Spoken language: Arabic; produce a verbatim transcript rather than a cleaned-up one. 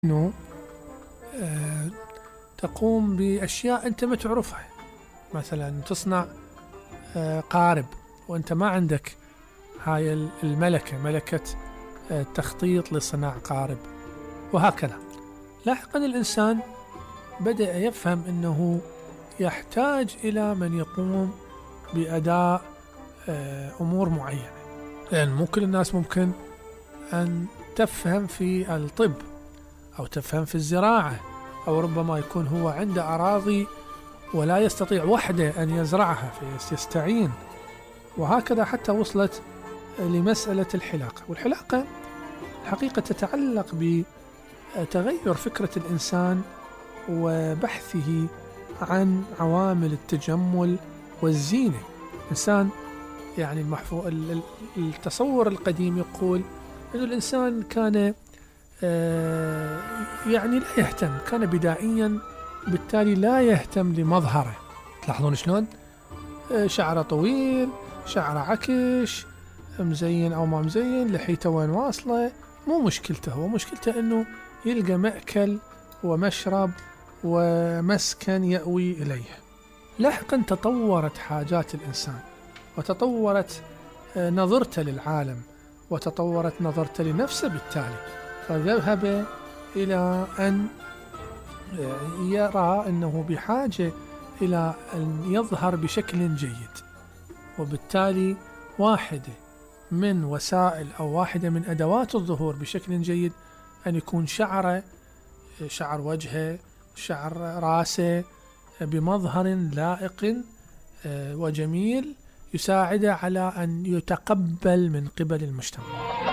انه آه، تقوم باشياء انت ما تعرفها. مثلا تصنع آه، قارب وانت ما عندك هاي الملكة ملكة آه، التخطيط لصناع قارب، وهكذا. لاحقا الانسان بدأ يفهم انه يحتاج الى من يقوم باداء آه، امور معينة، لان مو كل الناس ممكن ان تفهم في الطب أو تفهم في الزراعة، أو ربما يكون هو عنده أراضي ولا يستطيع وحده أن يزرعها فيستعين. وهكذا حتى وصلت لمسألة الحلاقة. والحلاقة الحقيقة تتعلق بتغير فكرة الإنسان وبحثه عن عوامل التجمل والزينة. الإنسان يعني المحفو... التصور القديم يقول أن الإنسان كان يعني لا يهتم، كان بدائيا، بالتالي لا يهتم لمظهره. تلاحظون شلون؟ شعره طويل، شعره عكش، مزين أو ما مزين، لحيته وين واصلة، مو مشكلته. هو مشكلته أنه يلقى مأكل ومشرب ومسكن يأوي إليه. لاحقا تطورت حاجات الإنسان، وتطورت نظرته للعالم، وتطورت نظرته لنفسه، بالتالي فذهب إلى أن يرى أنه بحاجة إلى أن يظهر بشكل جيد. وبالتالي واحدة من وسائل أو واحدة من أدوات الظهور بشكل جيد أن يكون شعره، شعر وجهه، شعر راسه بمظهر لائق وجميل يساعده على أن يتقبل من قبل المجتمع.